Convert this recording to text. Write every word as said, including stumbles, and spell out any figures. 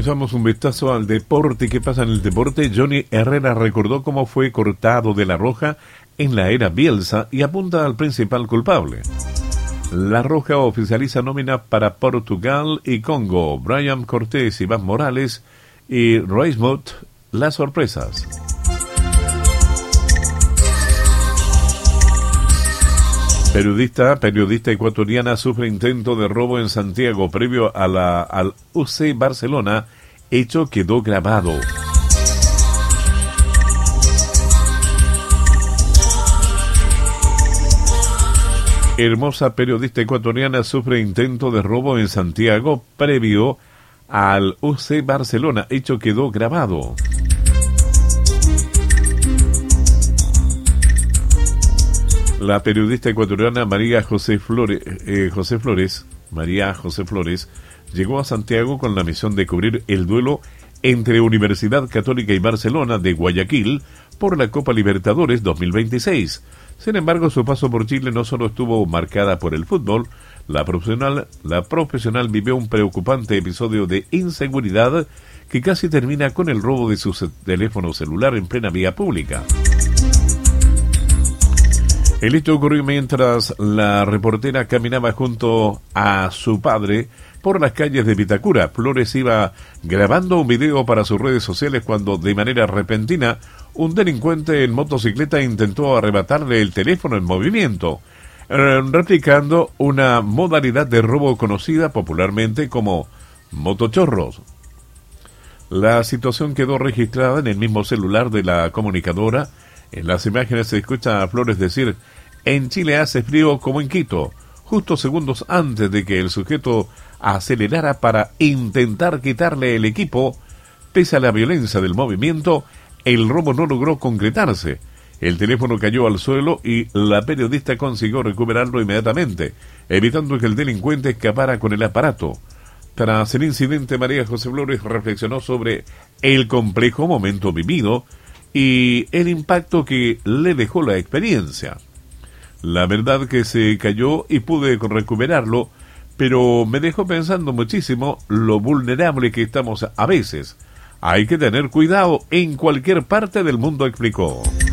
echamos un vistazo al deporte. ¿Qué pasa en el deporte? Johnny Herrera recordó cómo fue cortado de La Roja en la era Bielsa y apunta al principal culpable. La Roja oficializa nómina para Portugal y Congo. Brian Cortés, Iván Morales y Reismuth, las sorpresas. Periodista, periodista ecuatoriana sufre intento de robo en Santiago previo a la, al U C Barcelona. Hecho quedó grabado. Hermosa periodista ecuatoriana sufre intento de robo en Santiago previo al U C Barcelona. Hecho quedó grabado. La periodista ecuatoriana María José Flores, eh, José Flores, María José Flores, llegó a Santiago con la misión de cubrir el duelo entre Universidad Católica y Barcelona de Guayaquil por la Copa Libertadores dos mil veintiséis. Sin embargo, su paso por Chile no solo estuvo marcada por el fútbol. La profesional, la profesional vivió un preocupante episodio de inseguridad que casi termina con el robo de su teléfono celular en plena vía pública. El hecho ocurrió mientras la reportera caminaba junto a su padre por las calles de Vitacura. Flores iba grabando un video para sus redes sociales cuando, de manera repentina, un delincuente en motocicleta intentó arrebatarle el teléfono en movimiento, eh, replicando una modalidad de robo conocida popularmente como motochorros. La situación quedó registrada en el mismo celular de la comunicadora. En las imágenes se escucha a Flores decir: en Chile hace frío como en Quito, justo segundos antes de que el sujeto acelerara para intentar quitarle el equipo. Pese a la violencia del movimiento, el robo no logró concretarse. El teléfono cayó al suelo y la periodista consiguió recuperarlo inmediatamente, evitando que el delincuente escapara con el aparato. Tras el incidente, María José Flores reflexionó sobre el complejo momento vivido y el impacto que le dejó la experiencia. La verdad que se cayó y pude recuperarlo, pero me dejó pensando muchísimo lo vulnerable que estamos a veces. Hay que tener cuidado en cualquier parte del mundo, explicó.